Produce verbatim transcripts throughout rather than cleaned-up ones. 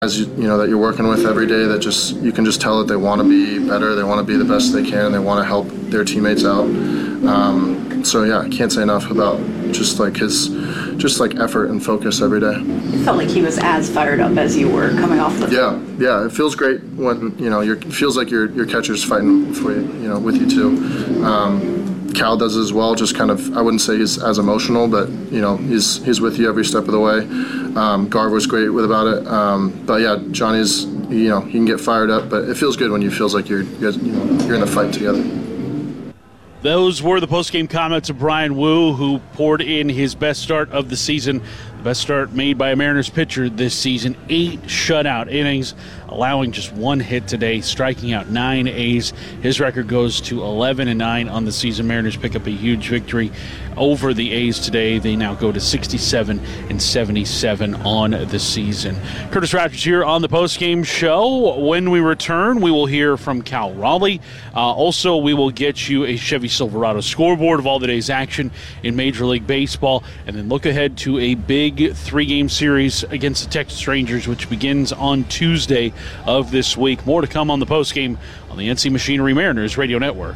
As you, you know, that you're working with every day, that just you can just tell that they want to be better, they want to be the best they can, and they want to help their teammates out. Um, so yeah, I can't say enough about just like his, just like effort and focus every day. It felt like he was as fired up as you were coming off the field. Yeah, yeah, it feels great when you know you're, it feels like your your catcher's fighting for you, you know, with you too. Um, Cal does as well, just kind of, I wouldn't say he's as emotional, but, you know, he's he's with you every step of the way. Um, Garv was great with about it. Um, but, yeah, Johnny's, you know, he can get fired up, but it feels good when you feels like you're, you guys, you know, you're in a fight together. Those were the post-game comments of Bryan Woo, who poured in his best start of the season, the best start made by a Mariners pitcher this season, eight shutout innings, allowing just one hit today, striking out nine A's. His record goes to eleven and nine on the season. Mariners pick up a huge victory over the A's today. They now go to sixty-seven and seventy-seven on the season. Curtis Ratridge here on the post-game show. When we return, we will hear from Cal Raleigh. Uh, also, we will get you a Chevy Silverado scoreboard of all the day's action in Major League Baseball, and then look ahead to a big three-game series against the Texas Rangers, which begins on Tuesday of this week. More to come on the postgame on the N C Machinery Mariners Radio Network.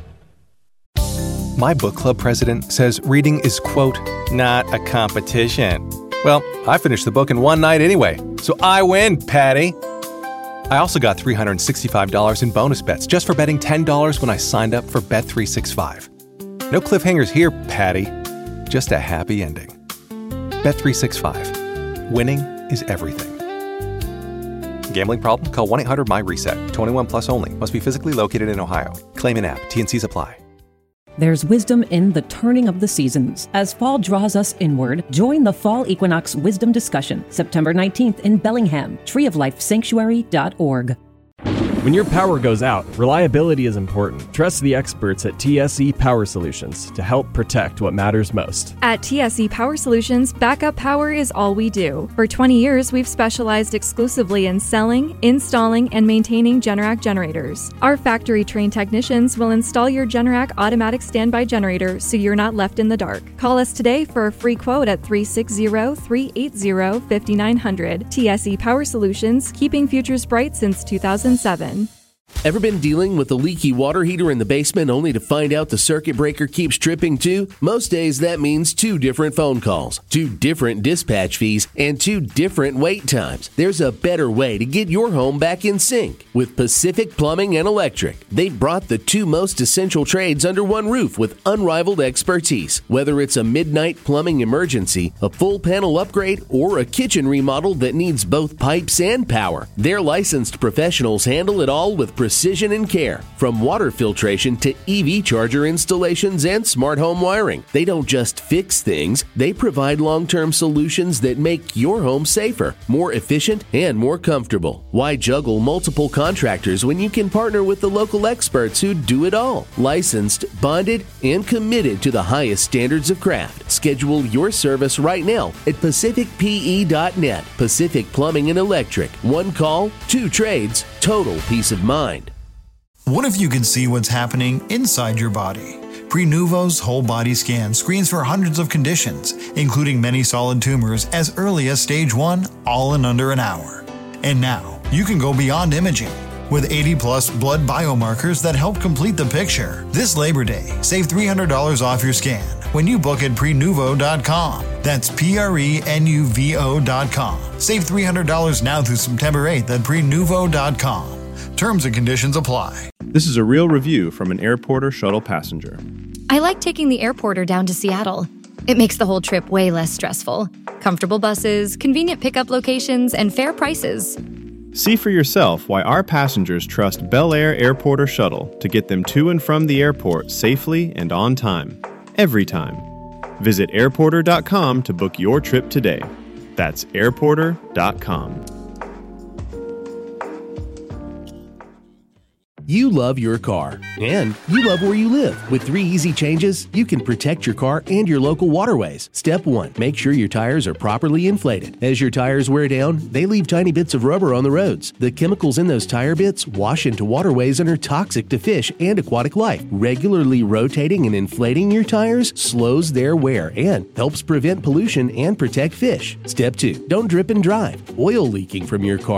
My book club president says reading is, quote, not a competition. Well, I finished the book in one night anyway, so I win, Patty. I also got three hundred sixty-five dollars in bonus bets just for betting ten dollars when I signed up for Bet three sixty-five. No cliffhangers here, Patty. Just a happy ending. Bet three sixty-five. Winning is everything. Gambling problem? Call one eight hundred my reset. twenty-one plus only. Must be physically located in Ohio. Claim in app. T N Cs apply. There's wisdom in the turning of the seasons. As fall draws us inward, join the Fall Equinox Wisdom Discussion, September nineteenth in Bellingham, tree of life sanctuary dot org. When your power goes out, reliability is important. Trust the experts at T S E Power Solutions to help protect what matters most. At T S E Power Solutions, backup power is all we do. For twenty years, we've specialized exclusively in selling, installing, and maintaining Generac generators. Our factory-trained technicians will install your Generac automatic standby generator so you're not left in the dark. Call us today for a free quote at three six zero, three eight zero, five nine zero zero. T S E Power Solutions, keeping futures bright since two thousand seven. Ever been dealing with a leaky water heater in the basement only to find out the circuit breaker keeps tripping too? Most days that means two different phone calls, two different dispatch fees, and two different wait times. There's a better way to get your home back in sync. With Pacific Plumbing and Electric, they brought the two most essential trades under one roof with unrivaled expertise. Whether it's a midnight plumbing emergency, a full panel upgrade, or a kitchen remodel that needs both pipes and power, their licensed professionals handle it all with precision and care. From water filtration to E V charger installations and smart home wiring, they don't just fix things, they provide long-term solutions that make your home safer, more efficient, and more comfortable. Why juggle multiple contractors when you can partner with the local experts who do it all? Licensed, bonded, and committed to the highest standards of craft. Schedule your service right now at pacific p e dot net. Pacific Plumbing and Electric. One call, two trades, total peace of mind. What if you could see what's happening inside your body? Prenuvo's whole body scan screens for hundreds of conditions, including many solid tumors as early as stage one, all in under an hour. And now, you can go beyond imaging. With eighty plus blood biomarkers that help complete the picture. This Labor Day, save three hundred dollars off your scan when you book at prenuvo dot com. That's P R E N U V O dot com. Save three hundred dollars now through September eighth at prenuvo dot com. Terms and conditions apply. This is a real review from an Airporter shuttle passenger. I like taking the Airporter down to Seattle. It makes the whole trip way less stressful. Comfortable buses, convenient pickup locations, and fair prices. See for yourself why our passengers trust Bel Air Airporter Shuttle to get them to and from the airport safely and on time. Every time. Visit airporter dot com to book your trip today. That's airporter dot com. You love your car, and you love where you live. With three easy changes, you can protect your car and your local waterways. Step one, make sure your tires are properly inflated. As your tires wear down, they leave tiny bits of rubber on the roads. The chemicals in those tire bits wash into waterways and are toxic to fish and aquatic life. Regularly rotating and inflating your tires slows their wear and helps prevent pollution and protect fish. Step two, don't drip and drive. Oil leaking from your car